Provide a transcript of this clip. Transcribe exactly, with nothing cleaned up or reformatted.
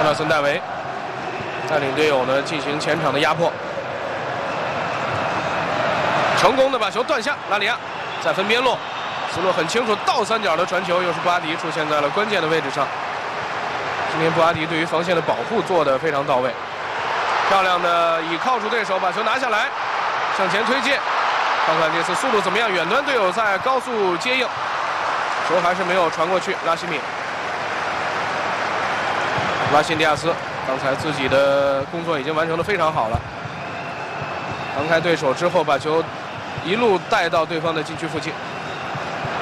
科纳森戴维带领队友呢进行前场的压迫，成功的把球断下。拉里亚再分边路，思路很清楚，倒三角的传球，又是布阿迪出现在了关键的位置上。今天布阿迪对于防线的保护做得非常到位，漂亮的倚靠住对手，把球拿下来，向前推进。看看这次速度怎么样？远端队友在高速接应，球还是没有传过去。拉希米，拉辛迪亚斯刚才自己的工作已经完成得非常好了，扛开对手之后，把球一路带到对方的禁区附近。